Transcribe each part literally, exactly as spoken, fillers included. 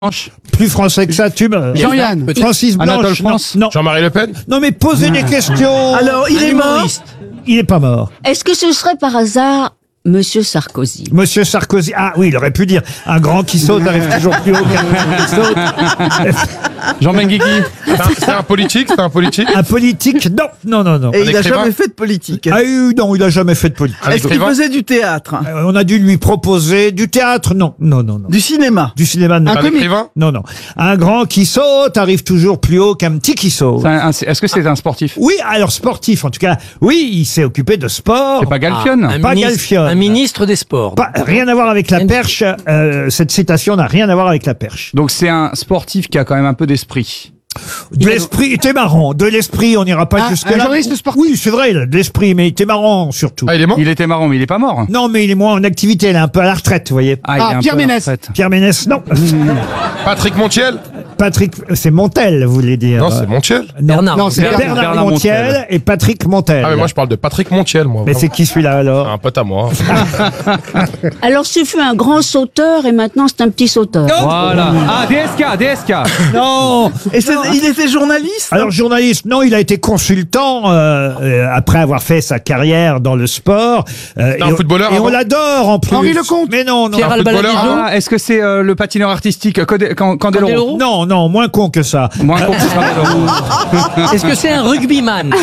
Plus français que ça, tu meurs. Jean-Yann. Francis Blanche. Anatole non, France. non. Jean-Marie Le Pen. Non, mais posez des questions. Alors, il est mort. Il est pas mort. Est-ce que ce serait par hasard Monsieur Sarkozy? Monsieur Sarkozy. Ah oui, il aurait pu dire un grand qui saute arrive toujours plus haut qu'un grand qui saute. Jean Benguigui. C'est un, c'est un politique, c'est un politique. Un politique. Non, non, non, non. Et il n'a écrivain jamais fait de politique. Ah oui, non, il a jamais fait de politique. Un Est-ce qu'il écrivain. faisait du théâtre? Euh, On a dû lui proposer du théâtre. Non, non, non, non. Du cinéma? Du cinéma. Non. Un écrivain. Non, non. Un grand qui saute arrive toujours plus haut qu'un petit qui saute. C'est un- un- Est-ce que c'est un sportif? Oui, alors sportif, en tout cas. Oui, il s'est occupé de sport. C'est pas Galfione? un Pas ministre, Galfione. un ministre des Sports. Pas, rien à voir avec la perche. Euh, cette citation n'a rien à voir avec la perche. Donc c'est un sportif qui a quand même un peu d'esprit. De l'esprit, il était marrant. De l'esprit, on n'ira pas Ah, jusque un là. journaliste sportif. Oui, c'est vrai, il a de l'esprit, mais il était marrant surtout. Ah, il est mort. Il était marrant, mais il est pas mort. Non, mais il est moins en activité, il est un peu à la retraite, vous voyez. Ah, il est un Pierre peu à la Ménès. retraite. Pierre Ménès, non. Patrick Montiel. Patrick, c'est Montel, vous voulez dire. Non, c'est Montiel. Non, Bernard. non, c'est Bernard- Bernard, Bernard Montiel, Montiel. et Patrick Montel. Ah, mais moi je parle de Patrick Montiel, moi. Mais vraiment. c'est qui celui-là alors? Un pote à moi. Alors ce fut un grand sauteur et maintenant c'est un petit sauteur. Voilà. Ah, D S K, D S K. Non. Et c'est- il était journaliste? Alors journaliste, non, il a été consultant euh, euh, après avoir fait sa carrière dans le sport. Euh, C'est un et- footballeur Et on avant l'adore en plus. Henri Lecomte. Mais non, non. Pierre Un footballeur Albaladido. avant. Ah, est-ce que c'est euh, le patineur artistique Codé- Can- Candeloro? Candeloro. Non, non, moins con que ça. Moins con que Candeloro. Est-ce que c'est un rugbyman?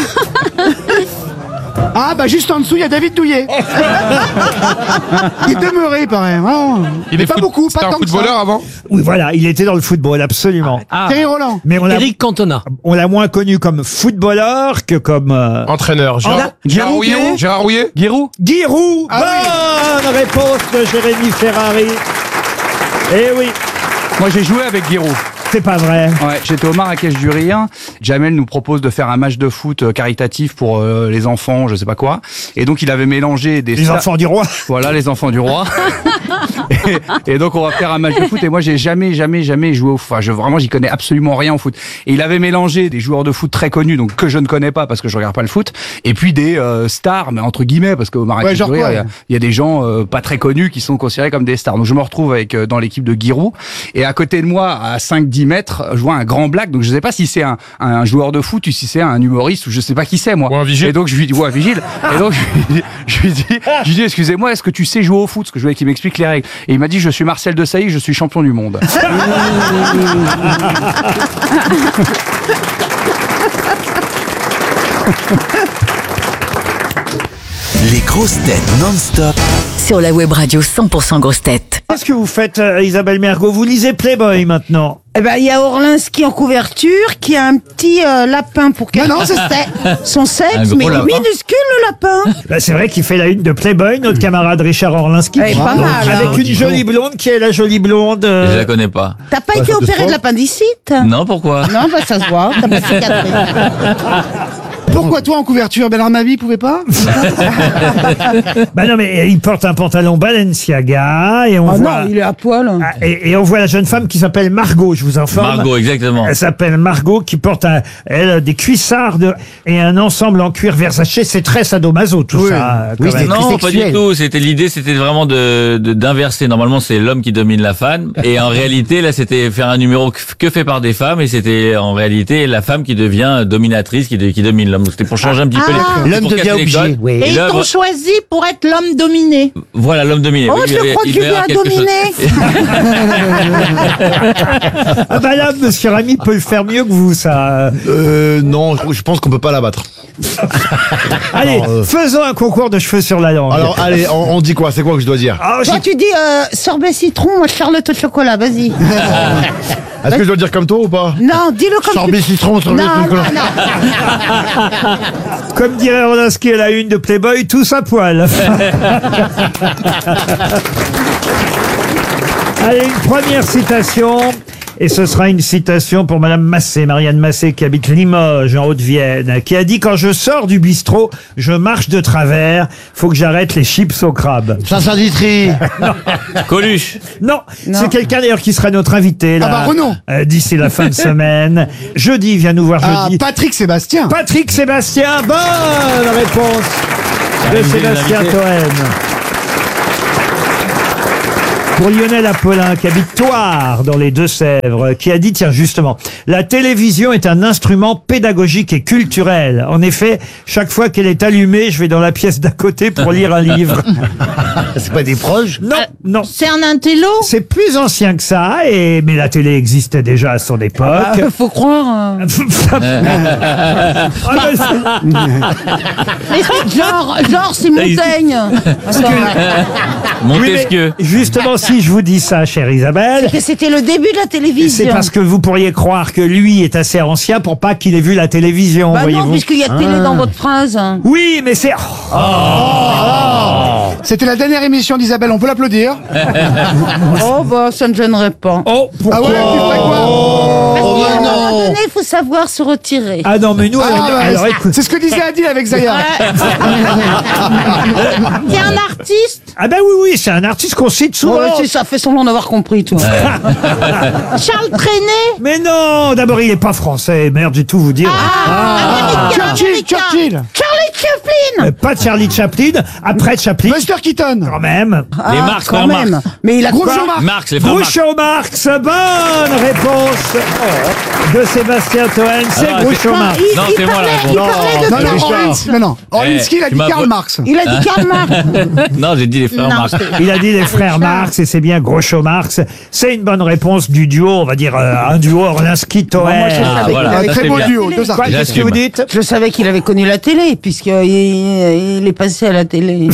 Ah, bah juste en dessous, il y a David Douillet. Il demeurait, pareil. Vraiment. Il est pas foot- beaucoup, C'était pas un tant que ça. footballeur avant. Oui, voilà, il était dans le football, absolument. Ah, Thierry Roland. Mais on l'a, Eric Cantona. on l'a moins connu comme footballeur que comme euh, Entraîneur. Gérard, là, Gérard Giroud, Rouillet. Giroud. Gérard Rouillet. Giroud. Giroud. Ah Bonne réponse de Jérémy Ferrari. Eh oui, Moi j'ai joué avec Giroud. c'est pas vrai. Ouais, j'étais au Marrakech du Rire. Jamel nous propose de faire un match de foot euh, caritatif pour euh, les enfants, je sais pas quoi. Et donc il avait mélangé des Les sta- enfants du roi. Voilà, les enfants du roi. et, et donc on va faire un match de foot. Et moi j'ai jamais, jamais, jamais joué au foot. Enfin, je, vraiment, j'y connais absolument rien au foot. Et il avait mélangé des joueurs de foot très connus, donc que je ne connais pas parce que je regarde pas le foot, et puis des euh, stars, mais entre guillemets, parce qu'au Marrakech Ouais, genre du Rire, quoi, il y a- ouais. il y, a des gens euh, pas très connus qui sont considérés comme des stars. Donc je me retrouve avec euh, dans l'équipe de Giroud. Et à côté de moi, à cinq dix mètres, je vois un grand black. Donc je sais pas si c'est un, un joueur de foot ou si c'est un humoriste ou je sais pas qui c'est moi. Ou un vigile. Et donc je lui dis, ouais, un vigile. Et donc je lui dis, je lui dis, je lui dis, excusez-moi, est-ce que tu sais jouer au foot? Parce que je voulais qu'il m'explique les règles. Et il m'a dit, je suis Marcel Desailly, je suis champion du monde. Les grosses têtes non-stop. Sur la web radio cent pour cent grosses têtes. Qu'est-ce que vous faites, euh, Isabelle Mergo? Vous lisez Playboy maintenant? Eh ben, il y a Orlinski en couverture qui a un petit euh, lapin pour qu'elle. Non, non, c'est- son sexe, Un gros mais il est lapin. minuscule le lapin. Bah, c'est vrai qu'il fait la une de Playboy, notre camarade Richard Orlinski. Eh, pas mal, Avec hein. une jolie blonde. Qui est la jolie blonde? euh, Je la connais pas. T'as pas été opéré de l'appendicite? Non, pourquoi? Non, bah ça se voit. T'as pas cicatrice. Pourquoi toi en couverture? Bernard Mabie pouvait pas? Bah non, mais il porte un pantalon Balenciaga et on Oh voit. non, il est à poil. Ah, et, et on voit la jeune femme qui s'appelle Margot, je vous informe. Margot, exactement. Elle s'appelle Margot, qui porte un, elle, des cuissardes et un ensemble en cuir Versace. C'est très sadomaso, tout Oui. ça. quand Oui, même. c'est- Non, pas sexuel. du tout. C'était l'idée, c'était vraiment de de- d'inverser. Normalement, c'est l'homme qui domine la femme, et en réalité, là, c'était faire un numéro que, que fait par des femmes, et c'était en réalité la femme qui devient dominatrice, qui, de- qui domine l'homme. Donc, c'était pour changer un petit peu les. Ah. c'est L'homme pour devient casser les obligé, codes. oui. Et Et ils l'œuvre- t'ont choisi pour être l'homme dominé. voilà, l'homme dominé. Oh, Oui, je il devait- crois que il tu devait viens avoir quelque chose- dominer. Ah bah là, monsieur Ramy peut le faire mieux que vous, ça. Euh, non, je- je pense qu'on peut pas l'abattre. Allez, Alors, euh, faisons un concours de cheveux sur la langue. Alors, allez, on, on dit quoi? C'est quoi que je dois dire? Ah, j'ai- Toi, tu dis euh, sorbet citron, moi Charlotte au chocolat, vas-y. Est-ce que je dois dire comme toi ou pas? Non, dis-le comme Sorbet tu... citron, sorbet Non, chocolat. non, non. Comme dirait Orlinski à la une de Playboy, tous à poil. Allez, une première citation. Et ce sera une citation pour Madame Massé, Marianne Massé, qui habite Limoges, en Haute-Vienne, qui a dit: quand je sors du bistrot, je marche de travers, faut que j'arrête les chips au crabe. Saint-Saint Ditry. Coluche. Non, Non. c'est quelqu'un d'ailleurs qui sera notre invité, là, Ah bah, Renaud. euh, d'ici la fin de semaine. Jeudi, viens nous voir Ah, jeudi. Patrick Sébastien. Patrick Sébastien, bonne réponse de Invité des Sébastien invités. Toen. Pour Lionel Apollin, qui habite Thouars, dans les Deux-Sèvres, qui a dit, tiens, justement, la télévision est un instrument pédagogique et culturel. En effet, chaque fois qu'elle est allumée, je vais dans la pièce d'à côté pour lire un livre. C'est pas des proches? Non, non. C'est un intello. C'est plus ancien que ça, et mais la télé existait déjà à son époque. Ah, faut croire. euh. Ah, ben, c'est- Mais genre, genre c'est Montaigne. Attends, Oui, mais Montesquieu. justement, si je vous dis ça, chère Isabelle, que c'était le début de la télévision. c'est parce que vous pourriez croire que lui est assez ancien pour pas qu'il ait vu la télévision, Bah non, voyez-vous. puisqu'il y a télé dans votre phrase. Oui, mais c'est... C'était la dernière émission d'Isabelle, on peut l'applaudir. Oh bah ça me gênerait pas. Oh, Ah pourquoi ouais, tu ferais quoi? Parce Oh, qu'à un non. moment donné, il faut savoir se retirer. Ah non, mais nous, alors, Ah, bah, alors, c'est- écoute... c'est ce que disait Adil avec Zaya. T'es un artiste. Ah ben oui, oui, c'est un artiste qu'on cite souvent. Ouais, si, ça fait semblant d'avoir compris, toi. Charles Trenet. Mais non, d'abord, il est pas français, merde, j'ai tout vous dire. Ah, américain, Churchill, américain. Churchill. Charlie Chaplin. Euh, Pas Charlie Chaplin, après Chaplin, Buster Keaton. quand même. Les Marx, quand frères même. Marx. Mais il a Groucho quoi Marx. Marx, les frères Marx. Groucho Marx, bonne réponse de Sébastien Toen, c'est Ah, Groucho Non, Marx. il, Non, il c'est moi, la parlait, réponse. il parlait de Non, non, Richard. Orlinski, non, non. Orlinski, il a tu dit m'as Karl vo- Marx. Il a dit Karl Marx. Non, j'ai dit les frères Non, Marx. c'est- Il a dit les frères Marx et c'est bien Groucho Marx. C'est une bonne réponse du duo, on va dire euh, un duo Orlinski-Toen. moi, je Ah, savais voilà. qu'il avait ça, Très c'est beau bien. duo, deux Quoi, artistes. qu'est-ce que vous dites? Je savais qu'il avait connu la télé, puisqu'il il est passé à la télé.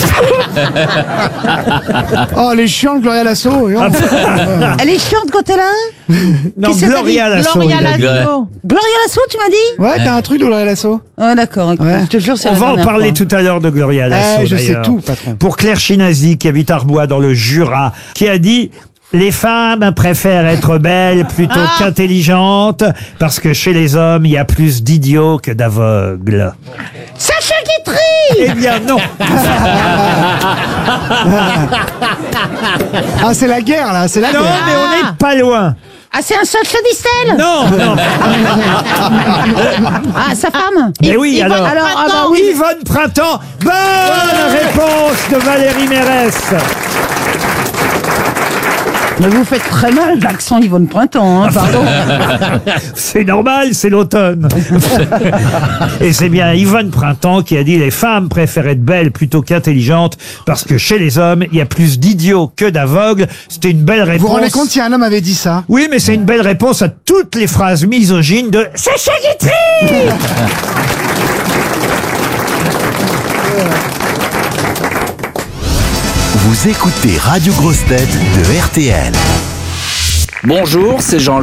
Oh, les chiants de Gloria Lasso. et oh. Elle est chiante quand elle a un Non, Qu'est-ce que t'as Gloria dit Lasso. Gloria il a dit. Lasso. Gloria Lasso, tu m'as dit Ouais, t'as un truc de Gloria Lasso. Ah d'accord, ok. Ouais. Je te jure, c'est On la va en dernière parler fois. tout à l'heure de Gloria Lasso. Eh, je sais d'ailleurs. tout, patron. Pour Claire Chinazi, qui habite Arbois dans le Jura, qui a dit... Les femmes préfèrent être belles plutôt Ah. qu'intelligentes parce que chez les hommes, il y a plus d'idiots que d'aveugles. Sacha Guitry. Eh bien non. Ah, c'est la guerre, là, c'est la Non, guerre. mais on n'est pas loin. Ah, c'est un Sacha Distel. Non, non. Ah, sa femme. Mais oui, Yvonne alors. alors, ah bah oui. Yvonne Printemps. Bonne réponse de Valérie Mérès. Mais vous faites très mal l'accent Yvonne Printemps, hein, pardon. C'est normal, c'est l'automne. Et c'est bien Yvonne Printemps qui a dit les femmes préfèrent être belles plutôt qu'intelligentes parce que chez les hommes, il y a plus d'idiots que d'aveugles. C'était une belle réponse. Vous vous rendez compte si un homme avait dit ça? Oui, mais c'est une belle réponse à toutes les phrases misogynes de Sacha Guitry. Vous écoutez Radio Grosse Tête de R T L. Bonjour, c'est Jean